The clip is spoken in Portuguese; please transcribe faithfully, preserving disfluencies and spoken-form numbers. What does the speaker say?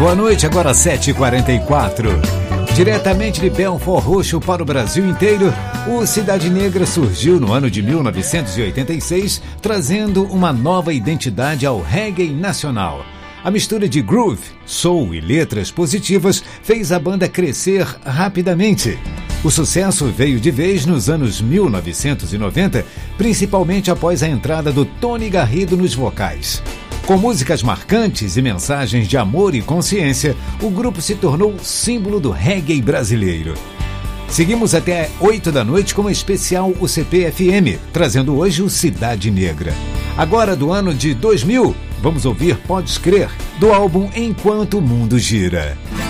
Boa noite, agora sete e quarenta e quatro. Diretamente de Belfort Roxo para o Brasil inteiro, o Cidade Negra surgiu no ano de mil novecentos e oitenta e seis, trazendo uma nova identidade ao reggae nacional. A mistura de groove, soul e letras positivas fez a banda crescer rapidamente. O sucesso veio de vez nos anos mil novecentos e noventa, principalmente após a entrada do Tony Garrido nos vocais. Com músicas marcantes e mensagens de amor e consciência, o grupo se tornou símbolo do reggae brasileiro. Seguimos até oito da noite com o especial U C P F M, trazendo hoje o Cidade Negra. Agora, do ano de dois mil, vamos ouvir Podes Crer, do álbum Enquanto o Mundo Gira.